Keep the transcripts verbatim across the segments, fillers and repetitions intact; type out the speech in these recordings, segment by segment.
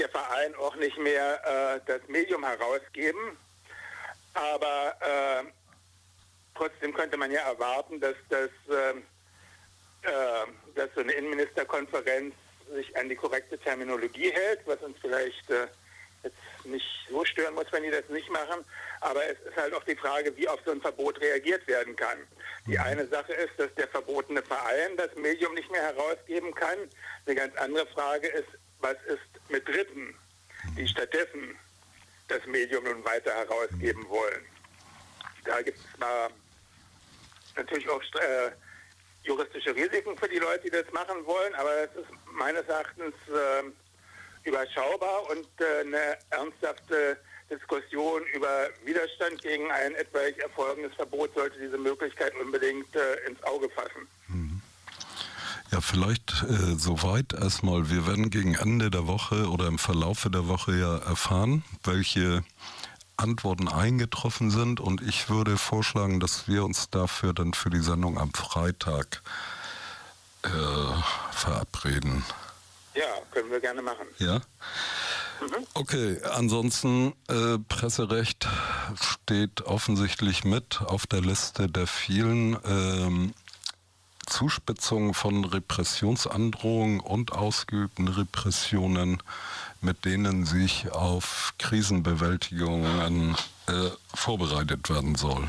der Verein auch nicht mehr äh, das Medium herausgeben. Aber äh, trotzdem könnte man ja erwarten, dass, das, äh, äh, dass so eine Innenministerkonferenz sich an die korrekte Terminologie hält, was uns vielleicht äh, jetzt nicht so stören muss, wenn die das nicht machen. Aber es ist halt auch die Frage, wie auf so ein Verbot reagiert werden kann. Die eine Sache ist, dass der verbotene Verein das Medium nicht mehr herausgeben kann. Eine ganz andere Frage ist, was ist mit Dritten, die stattdessen das Medium nun weiter herausgeben wollen. Da gibt es zwar natürlich auch äh, juristische Risiken für die Leute, die das machen wollen, aber es ist meines Erachtens äh, überschaubar und äh, eine ernsthafte Diskussion über Widerstand gegen ein etwaig erfolgendes Verbot sollte diese Möglichkeit unbedingt äh, ins Auge fassen. Ja, vielleicht äh, soweit erstmal. Wir werden gegen Ende der Woche oder im Verlaufe der Woche ja erfahren, welche Antworten eingetroffen sind, und ich würde vorschlagen, dass wir uns dafür dann für die Sendung am Freitag äh, verabreden. Ja, können wir gerne machen. Ja? Mhm. Okay, ansonsten äh, Presserecht steht offensichtlich mit auf der Liste der vielen ähm, Zuspitzungen von Repressionsandrohungen und ausgeübten Repressionen, mit denen sich auf Krisenbewältigungen äh, vorbereitet werden soll.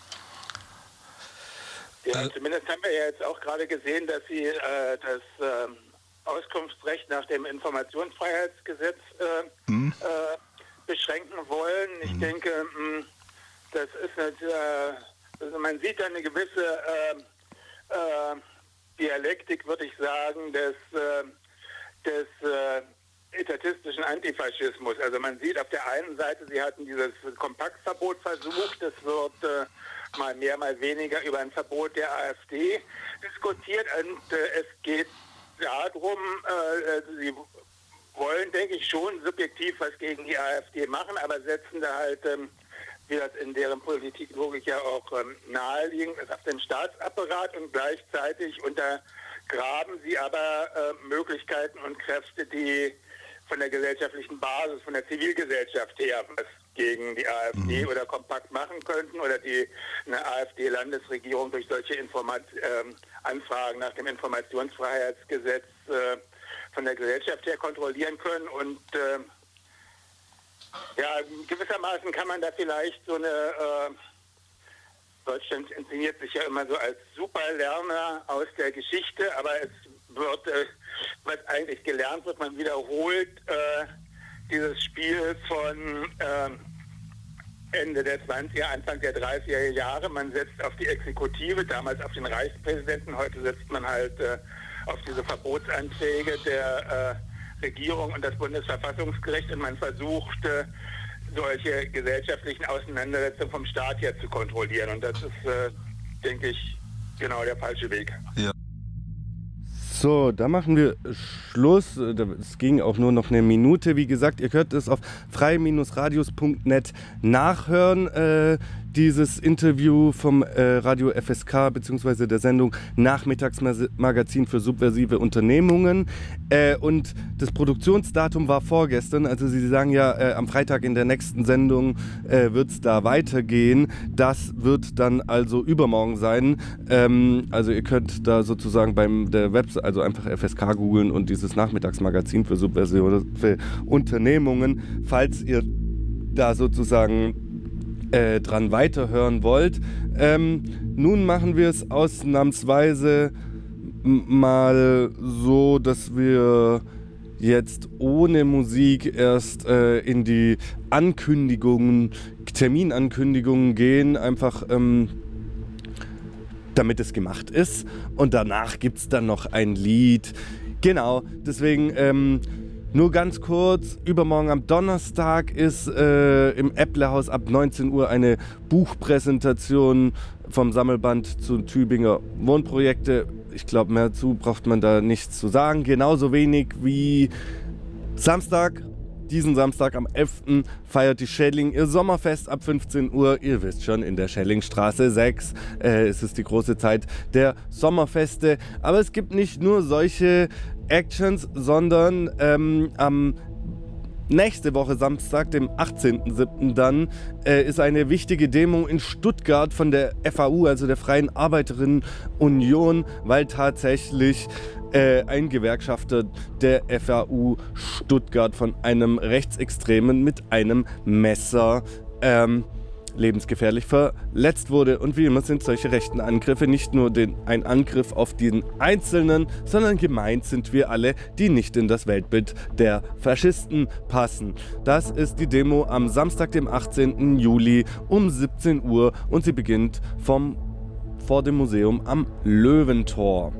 Ja, äh, zumindest haben wir ja jetzt auch gerade gesehen, dass Sie äh, das äh, Auskunftsrecht nach dem Informationsfreiheitsgesetz äh, hm? äh, beschränken wollen. Ich hm. denke, mh, das ist nicht, äh, also man sieht da eine gewisse äh, äh, Dialektik, würde ich sagen, des, äh, des äh, etatistischen Antifaschismus. Also man sieht auf der einen Seite, sie hatten dieses Kompaktverbot versucht, es wird äh, mal mehr, mal weniger über ein Verbot der AfD diskutiert, und äh, es geht darum, äh, sie wollen, denke ich, schon subjektiv was gegen die AfD machen, aber setzen da halt, ähm, wie das in deren Politiklogik ja auch ähm, naheliegend ist, auf den Staatsapparat, und gleichzeitig untergraben sie aber äh, Möglichkeiten und Kräfte, die von der gesellschaftlichen Basis, von der Zivilgesellschaft her was gegen die AfD mhm. oder kompakt machen könnten, oder die eine AfD-Landesregierung durch solche Informat- ähm, Anfragen nach dem Informationsfreiheitsgesetz äh, von der Gesellschaft her kontrollieren können. Und äh, ja, gewissermaßen kann man da vielleicht so eine, äh, Deutschland inszeniert sich ja immer so als Superlerner aus der Geschichte, aber es wird, äh, was eigentlich gelernt wird, man wiederholt äh, dieses Spiel von äh, Ende der zwanziger, Anfang der dreißiger Jahre. Man setzt auf die Exekutive, damals auf den Reichspräsidenten, heute setzt man halt äh, auf diese Verbotsanträge der äh, Regierung und das Bundesverfassungsgericht, und man versucht, äh, solche gesellschaftlichen Auseinandersetzungen vom Staat her zu kontrollieren. Und das ist, äh, denke ich, genau der falsche Weg. Ja. So, da machen wir Schluss. Es ging auch nur noch eine Minute. Wie gesagt, ihr könnt es auf frei radios punkt net nachhören. Äh, dieses Interview vom äh, Radio F S K bzw. der Sendung Nachmittagsmagazin für subversive Unternehmungen. Äh, und das Produktionsdatum war vorgestern. Also Sie sagen ja, äh, am Freitag in der nächsten Sendung äh, wird es da weitergehen. Das wird dann also übermorgen sein. Ähm, also ihr könnt da sozusagen beim der Website, also einfach F S K googeln und dieses Nachmittagsmagazin für subversive Unternehmungen, falls ihr da sozusagen Äh, dran weiterhören wollt. Ähm, nun machen wir es ausnahmsweise m- mal so, dass wir jetzt ohne Musik erst äh, in die Ankündigungen, Terminankündigungen gehen, einfach ähm, damit es gemacht ist. Und danach gibt es dann noch ein Lied. Genau, deswegen ähm, nur ganz kurz, übermorgen am Donnerstag ist äh, im Äpplehaus ab neunzehn Uhr eine Buchpräsentation vom Sammelband zu Tübinger Wohnprojekte. Ich glaube, mehr dazu braucht man da nichts zu sagen. Genauso wenig wie Samstag, diesen Samstag am elften feiert die Schelling ihr Sommerfest ab fünfzehn Uhr. Ihr wisst schon, in der Schellingstraße sechs äh, ist es die große Zeit der Sommerfeste. Aber es gibt nicht nur solche Actions, sondern ähm, am nächste Woche Samstag, dem achtzehnten siebten dann, äh, ist eine wichtige Demo in Stuttgart von der F A U, also der Freien Arbeiterinnen-Union, weil tatsächlich äh, ein Gewerkschafter der F A U Stuttgart von einem Rechtsextremen mit einem Messer ähm, lebensgefährlich verletzt wurde. Und wie immer sind solche rechten Angriffe nicht nur den, ein Angriff auf den Einzelnen, sondern gemeint sind wir alle, die nicht in das Weltbild der Faschisten passen. Das ist die Demo am Samstag, dem achtzehnten Juli um siebzehn Uhr und sie beginnt vom, vor dem Museum am Löwentor.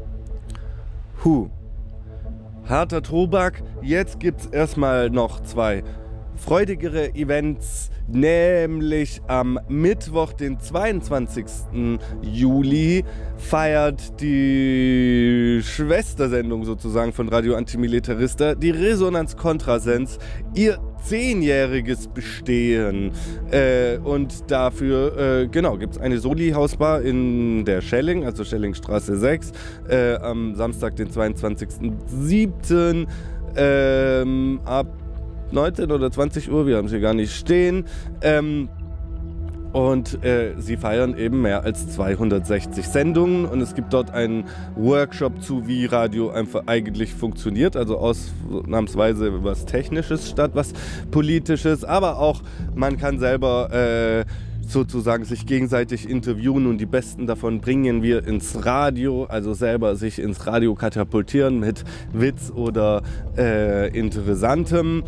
Huh. Harter Tobak. Jetzt gibt es erstmal noch zwei freudigere Events, nämlich am Mittwoch, den zweiundzwanzigsten Juli, feiert die Schwestersendung sozusagen von Radio Antimilitarista, die Resonanz Kontrasens, ihr zehnjähriges Bestehen. Äh, und dafür, äh, genau, gibt es eine Soli-Hausbar in der Schelling, also Schellingstraße sechs, äh, am Samstag, den zweiundzwanzigsten siebten Ähm, ab neunzehn oder zwanzig Uhr, wir haben sie gar nicht stehen. Ähm, und äh, sie feiern eben mehr als zweihundertsechzig Sendungen und es gibt dort einen Workshop zu, wie Radio einfach eigentlich funktioniert, also ausnahmsweise was Technisches statt was Politisches, aber auch man kann selber äh, sozusagen sich gegenseitig interviewen und die Besten davon bringen wir ins Radio, also selber sich ins Radio katapultieren mit Witz oder äh, Interessantem.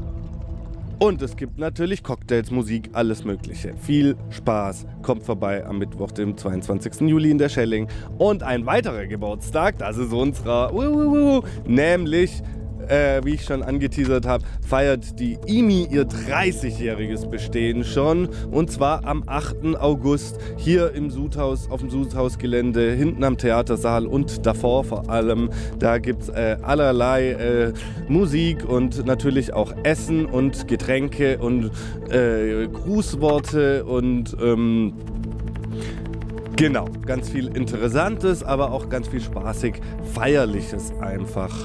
Und es gibt natürlich Cocktails, Musik, alles Mögliche. Viel Spaß. Kommt vorbei am Mittwoch, dem zweiundzwanzigsten Juli in der Schelling. Und ein weiterer Geburtstag, das ist unserer, uh, uh, uh, nämlich, äh, wie ich schon angeteasert habe, feiert die I M I ihr dreißigjähriges Bestehen schon. Und zwar am achten August hier im Sudhaus, auf dem Sudhausgelände, hinten am Theatersaal und davor vor allem. Da gibt es äh, allerlei äh, Musik und natürlich auch Essen und Getränke und äh, Grußworte und ähm, genau, ganz viel Interessantes, aber auch ganz viel spaßig Feierliches einfach.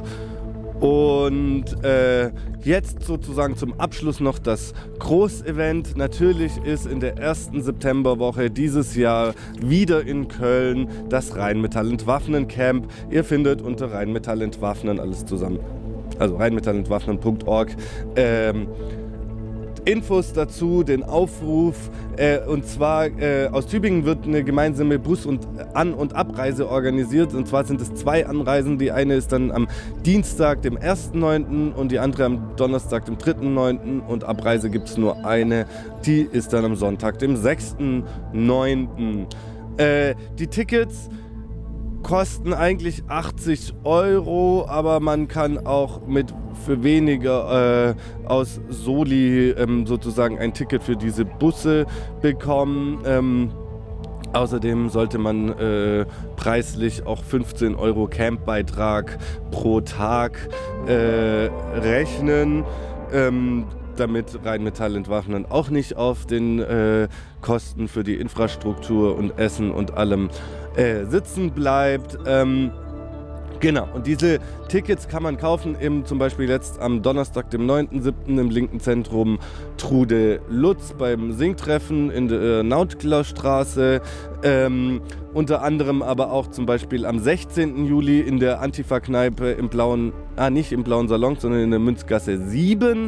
Und äh, jetzt sozusagen zum Abschluss noch das Großevent. Natürlich ist in der ersten Septemberwoche dieses Jahr wieder in Köln das Rheinmetall-Entwaffnen-Camp. Ihr findet unter Rheinmetall-Entwaffnen alles zusammen, also rheinmetallentwaffnen punkt org, ähm, Infos dazu, den Aufruf. Äh, und zwar äh, aus Tübingen wird eine gemeinsame Bus- und An- und Abreise organisiert. Und zwar sind es zwei Anreisen. Die eine ist dann am Dienstag, dem ersten neunten und die andere am Donnerstag, dem dritten neunten Und Abreise gibt es nur eine. Die ist dann am Sonntag, dem sechsten neunten Äh, die Tickets kosten eigentlich achtzig Euro, aber man kann auch mit für weniger äh, aus Soli ähm, sozusagen ein Ticket für diese Busse bekommen. Ähm, außerdem sollte man äh, preislich auch fünfzehn Euro Campbeitrag pro Tag äh, rechnen. Ähm, damit Rheinmetall Entwaffnen auch nicht auf den äh, Kosten für die Infrastruktur und Essen und allem äh, sitzen bleibt. Ähm, genau, und diese Tickets kann man kaufen, im, zum Beispiel jetzt am Donnerstag, dem neunten siebten im linken Zentrum Trude Lutz beim Singtreffen in der äh, Nautklerstraße. Ähm, unter anderem aber auch zum Beispiel am sechzehnten Juli in der Antifa-Kneipe im blauen, ah nicht im blauen Salon, sondern in der Münzgasse sieben.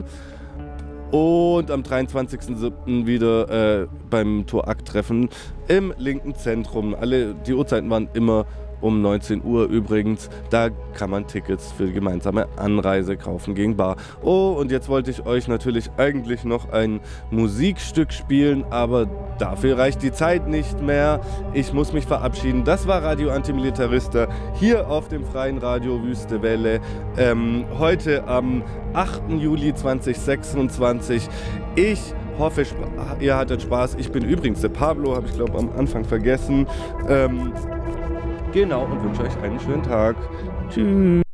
Und am dreiundzwanzigsten siebten wieder äh, beim Torak-Treffen im linken Zentrum. Alle, die Uhrzeiten waren immer um neunzehn Uhr übrigens. Da kann man Tickets für die gemeinsame Anreise kaufen gegen Bar. Oh, und jetzt wollte ich euch natürlich eigentlich noch ein Musikstück spielen, aber dafür reicht die Zeit nicht mehr. Ich muss mich verabschieden. Das war Radio Antimilitarista hier auf dem freien Radio Wüste Welle. Ähm, heute am achten Juli zweitausendsechsundzwanzig. Ich hoffe, ihr hattet Spaß. Ich bin übrigens der Pablo, habe ich glaube am Anfang vergessen. Ähm, Genau, und wünsche euch einen schönen Tag. Tschüss.